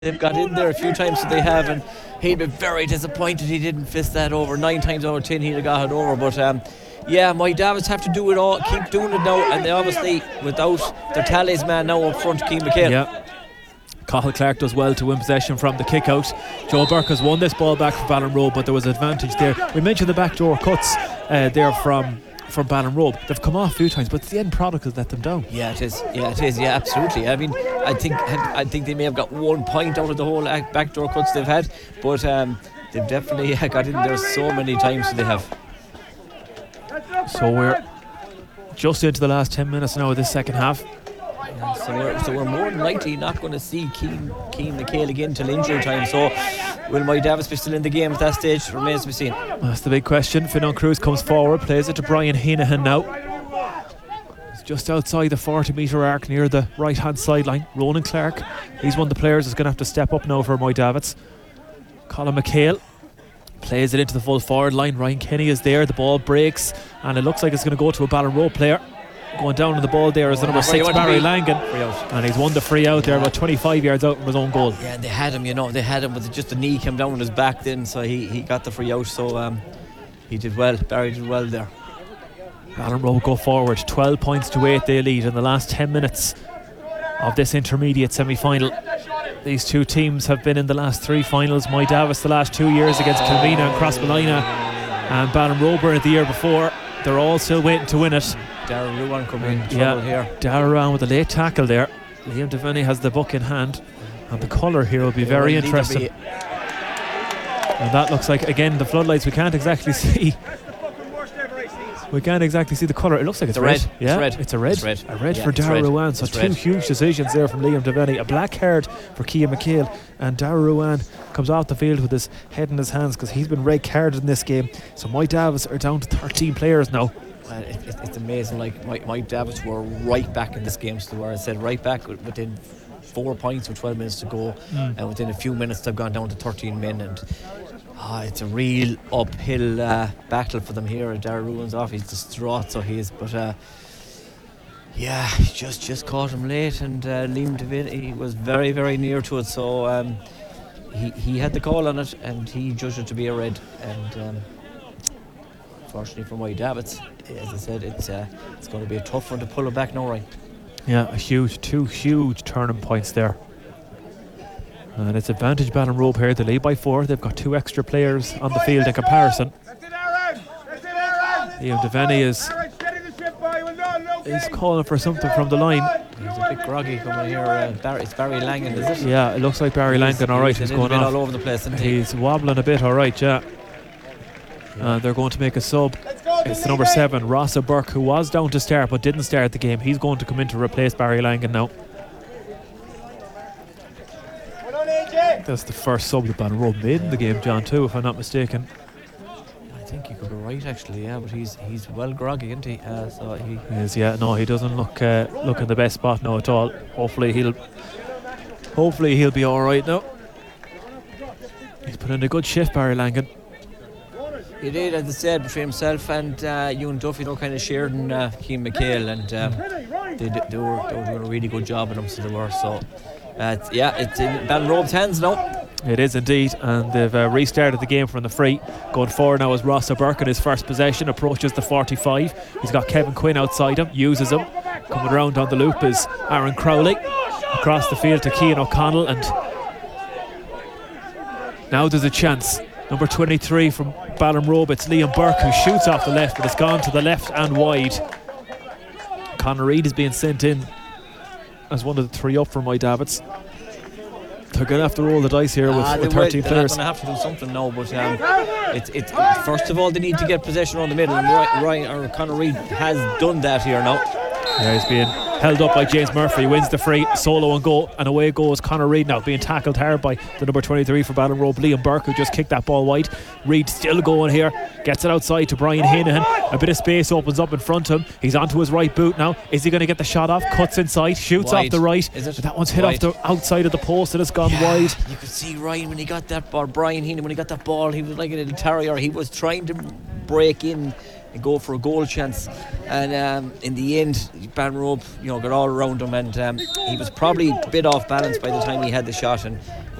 They've got in there a few times, so they have, and he'd be very disappointed he didn't fist that over. 9 times out of 10 he'd have got it over, but yeah, my Davids have to do it all, keep doing it now, and they obviously, without their talisman now up front, Keane McHale. Yeah. Cathal Clark does well to win possession from the kick out. Joe Burke has won this ball back from Ballinrobe, but there was advantage there. We mentioned the backdoor cuts there from Ballinrobe. They've come off a few times, but the end product has let them down. Yeah, it is. Yeah, absolutely. I mean, I think they may have got 1 point out of the whole backdoor cuts they've had, but they've definitely got in there so many times. So they have. So we're just into the last 10 minutes now of this second half. So we're more than likely not going to see Keane McHale again till injury time. So will Moy Davis be still in the game at that stage? Remains to be seen. That's the big question. Finan Cruz comes forward, plays it to Brian Heenahan now. It's just outside the 40-metre arc near the right-hand sideline. Ronan Clark, he's one of the players that's going to have to step up now for Moy Davids. Colin McHale plays it into the full forward line. Ryan Kenny is there. The ball breaks, and it looks like it's going to go to a Ballinrobe player. Going down on the ball there is the number 6 Barry Langan, and he's won the free out there about 25 yards out from his own goal. Yeah, and they had him, but just the knee came down on his back then, so he got the free out. So he did well. Barry did well there. Ballinrobe go forward, 12 points to 8 they lead in the last 10 minutes of this intermediate semi-final. These two teams have been in the last 3 finals. Moy Davis the last 2 years against Kilmina and Crossmolina, and Ballinrobe the year before. They're all still waiting to win it. Darragh Ruan coming in trouble here. Darragh Ruan with a late tackle there. Liam Devaney has the book in hand, and the colour here will be very interesting. And that looks like, again, the floodlights, we can't exactly see. We can't exactly see the colour. It looks like it's red. Yeah, it's a red. A red for Darragh Ruan. So two huge decisions there from Liam Devaney. A black card for Cian McHale, and Darragh Ruan comes off the field with his head in his hands because he's been red carded in this game. So Moy Davis are down to 13 players now. It's amazing. Like Moy Davis were right back in this game. So where I said right back within 4 points with 12 minutes to go, and within a few minutes they've gone down to 13 men, and it's a real uphill battle for them here. Darragh Ruan's off, he's distraught, so he is, but yeah, he just caught him late, and Liam Devaney was very, very near to it, so he had the call on it, and he judged it to be a red, and unfortunately for Moy Davids, as I said, it's going to be a tough one to pull it back now, right? Yeah, two huge turning points there. And it's advantage Ballinrobe here. They lead by 4. They've got 2 extra players on the field in comparison. Liam Devaney is calling for something from the line. He's a bit groggy coming here. It's Barry Langan, is it? Yeah, it looks like Barry Langan. Alright, he's going all over the place, isn't he? He's wobbling a bit, alright, yeah. They're going to make a sub. It's the number 7, Rossa Burke, who was down to start but didn't start the game. He's going to come in to replace Barry Langan now. That's the first sub that Ballinrobe made in the game, John, too, if I'm not mistaken. I think you could be right, actually, yeah, but he's well groggy, isn't he? So he is, yeah. No, he doesn't look in the best spot now at all. Hopefully he'll be all right now. He's put in a good shift, Barry Langan. He did, as I said, between himself and Ewan Duffy, they were kind of shared in Cian McHale, and they were doing a really good job of them, so they were. So it's in Ballinrobe's hands now. It is indeed, and they've restarted the game from the free. Going forward now is Rossa Burke in his first possession, approaches the 45. He's got Kevin Quinn outside him, uses him. Coming around on the loop is Aaron Crowley. Across the field to Cian O'Connell, and now there's a chance. Number 23 from Ballinrobe, it's Liam Burke, who shoots off the left, but it's gone to the left and wide. Conor Reid is being sent in as one of the 3 up for Moy Davids. They're going to have to roll the dice here with 13 players. They're going to have to do something now, but it's first of all they need to get possession on the middle, and Conor Reid has done that here now. Yeah, he's being held up by James Murphy, wins the free, solo and goal, and away goes Conor Reid now, being tackled hard by the number 23 for Ballinrobe, Liam Burke, who just kicked that ball wide. Reid still going here, gets it outside to Brian Heenahan. A bit of space opens up in front of him. He's onto his right boot now. Is he going to get the shot off? Cuts inside, shoots wide off the right. That one's hit off the outside of the post, and it's gone wide. You could see Ryan when he got that ball, Brian Heenahan, when he got that ball, he was like a little terrier. He was trying to break in and go for a goal chance, and in the end Ballinrobe got all around him, and he was probably a bit off balance by the time he had the shot, and